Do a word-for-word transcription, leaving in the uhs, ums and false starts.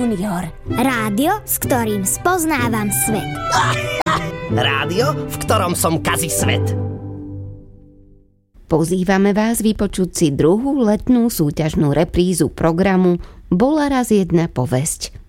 Junior. Rádio, s ktorým spoznávam svet. Rádio, v ktorom som kazí svet. Pozývame vás vypočuť si druhú letnú súťažnú reprízu programu Bola raz jedna povesť.